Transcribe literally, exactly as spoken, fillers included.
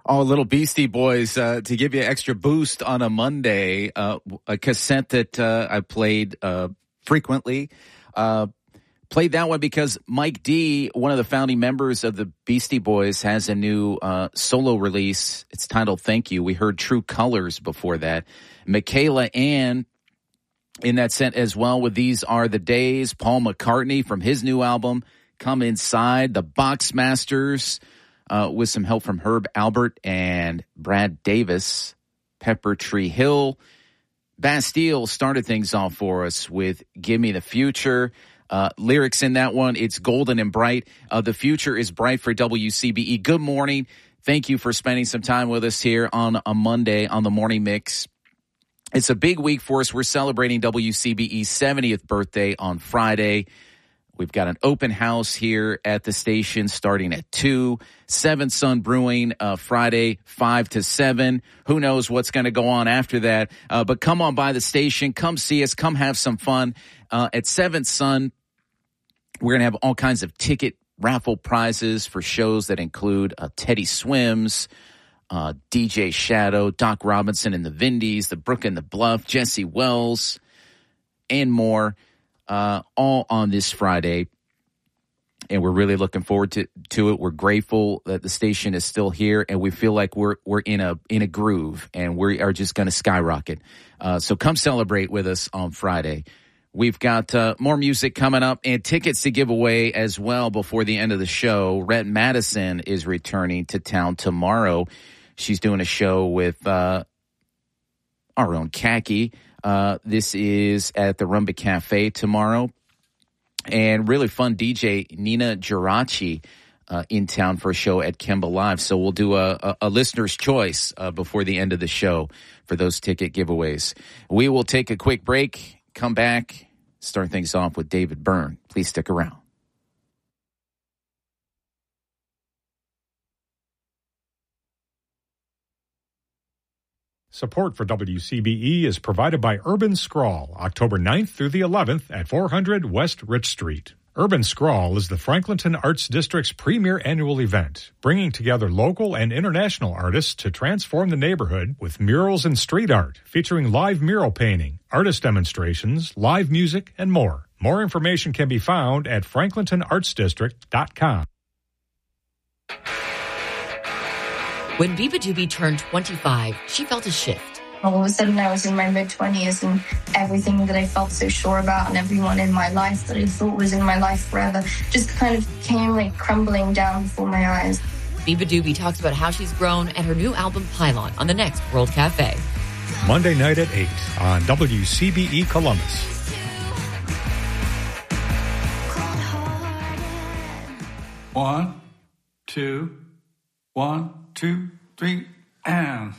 Oh, Little Beastie Boys, uh, to give you an extra boost on a Monday, uh, a cassette that uh, I played uh, frequently. Uh, played that one because Mike D, one of the founding members of the Beastie Boys, has a new uh, solo release. It's titled Thank You. We heard True Colors before that. Michaela Ann in that set as well with These Are the Days. Paul McCartney from his new album, Come Inside. The Boxmasters. Uh, with some help from Herb Albert and Brad Davis. Pepper Tree Hill. Bastille started things off for us with Give Me the Future. Uh, lyrics in that one, it's golden and bright. Uh, the future is bright for W C B E. Good morning. Thank you for spending some time with us here on a Monday on the Morning Mix. It's a big week for us. We're celebrating W C B E's seventieth birthday on Friday. We've got an open house here at the station starting at two. Seventh Sun Brewing uh, Friday, five to seven. Who knows what's going to go on after that. Uh, but come on by the station. Come see us. Come have some fun. Uh, at Seventh Sun, we're going to have all kinds of ticket raffle prizes for shows that include uh, Teddy Swims, uh, D J Shadow, Doc Robinson and the Vindies, The Brook and the Bluff, Jesse Wells, and more. Uh, all on this Friday, and we're really looking forward to, to it. We're grateful that the station is still here, and we feel like we're we're in a in a groove, and we are just going to skyrocket. Uh, so come celebrate with us on Friday. We've got uh, more music coming up and tickets to give away as well before the end of the show. Rhett Madison is returning to town tomorrow. She's doing a show with uh, our own Khaki. Uh, this is at the Rumba Cafe tomorrow. And really fun D J Nina Geraci uh, in town for a show at Kemba Live. So we'll do a, a, a listener's choice uh, before the end of the show for those ticket giveaways. We will take a quick break, come back, start things off with David Byrne. Please stick around. Support for W C B E is provided by Urban Scrawl, October ninth through the eleventh at four hundred West Rich Street. Urban Scrawl is the Franklinton Arts District's premier annual event, bringing together local and international artists to transform the neighborhood with murals and street art, featuring live mural painting, artist demonstrations, live music, and more. More information can be found at franklinton arts district dot com. When Biba Doobie turned twenty-five, she felt a shift. All of a sudden, I was in my mid-twenties, and everything that I felt so sure about and everyone in my life that I thought was in my life forever just kind of came like crumbling down before my eyes. Biba Doobie talks about how she's grown and her new album, Pylon, on the next World Cafe. Monday night at eight on W C B E Columbus. One, two, one, two, three, and...